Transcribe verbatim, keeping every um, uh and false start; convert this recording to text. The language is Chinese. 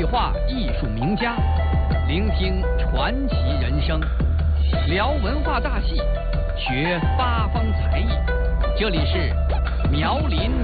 话艺术名家，聆听传奇人生，聊文化大戏，学八方才艺。这里是苗林